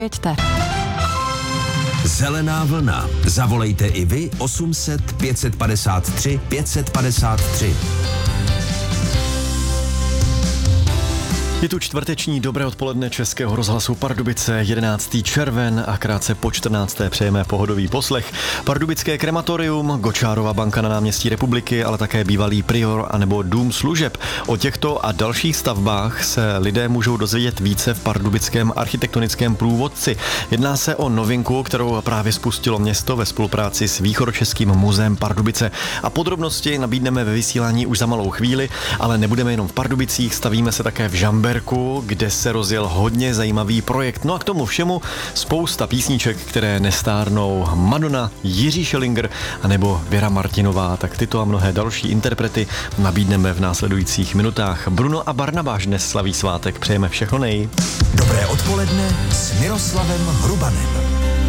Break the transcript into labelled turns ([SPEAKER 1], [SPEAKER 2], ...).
[SPEAKER 1] Jeďte.
[SPEAKER 2] Zelená vlna. Zavolejte i vy 800 553 553.
[SPEAKER 3] Je tu čtvrteční dobré odpoledne Českého rozhlasu Pardubice, 11. červen a krátce po 14. přejeme pohodový poslech. Pardubické krematorium, Gočárova banka na náměstí Republiky, ale také bývalý Prior anebo Dům služeb. O těchto a dalších stavbách se lidé můžou dozvědět více v pardubickém architektonickém průvodci. Jedná se o novinku, kterou právě spustilo město ve spolupráci s Východočeským muzeem Pardubice. A podrobnosti nabídneme ve vysílání už za malou chvíli, ale nebudeme jenom v Pardubicích, stavíme se také v Žamberku, kde se rozjel hodně zajímavý projekt. No a k tomu všemu spousta písniček, které nestárnou. Madonna, Jiří Schellinger anebo Věra Martinová. Tak tyto a mnohé další interprety nabídneme v následujících minutách. Bruno a Barnabáš dnes slaví svátek. Přejeme všechno nej.
[SPEAKER 2] Dobré odpoledne s Miroslavem Hrubanem.